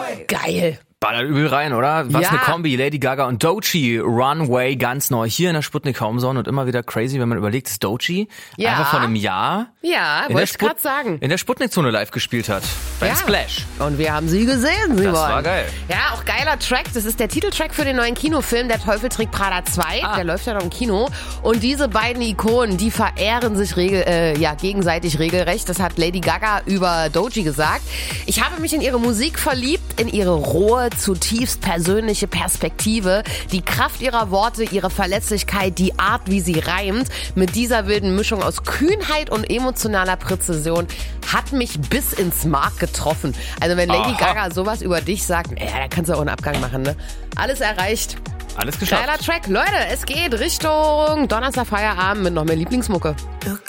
Geil. Ballert übel rein, oder? Was eine Kombi. Lady Gaga und Doechii, Runway, ganz neu. Hier in der Sputnik Homezone und immer wieder crazy, wenn man überlegt, dass Doechii einfach vor einem Jahr wollte ich gerade sagen, in der Sputnik-Zone live gespielt hat. Beim Splash. Und wir haben sie gesehen, Simon. Das war geil. Ja, auch geiler Track. Das ist der Titeltrack für den neuen Kinofilm Der Teufel trägt Prada 2. Der läuft ja noch im Kino. Und diese beiden Ikonen, die verehren sich gegenseitig regelrecht. Das hat Lady Gaga über Doechii gesagt. Ich habe mich in ihre Musik verliebt, in ihre rohe, zutiefst persönliche Perspektive, die Kraft ihrer Worte, ihre Verletzlichkeit, die Art, wie sie reimt. Mit dieser wilden Mischung aus Kühnheit und emotionaler Präzision hat mich bis ins Mark getroffen. Also wenn Lady Gaga sowas über dich sagt, da kannst du auch einen Abgang machen, ne? Alles erreicht. Alles geschafft. Geiler Track. Leute, es geht Richtung Donnerstag Feierabend mit noch mehr Lieblingsmucke.